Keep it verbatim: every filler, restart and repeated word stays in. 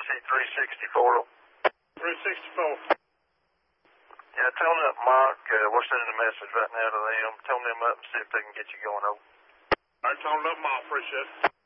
see three sixty-four. three sixty-four. Yeah, tell them up, Mark. Uh, we're sending a message right now to them. Tell them up and see if they can get you going over. All right, tell them up, Mark. Appreciate it.